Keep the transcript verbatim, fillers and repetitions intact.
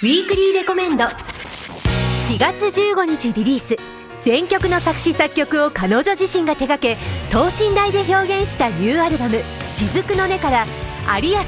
ウィークリーレコメンド。しがつじゅうごにちリリース、全曲の作詞作曲を彼女自身が手掛け、等身大で表現したニューアルバム「雫の音」から有安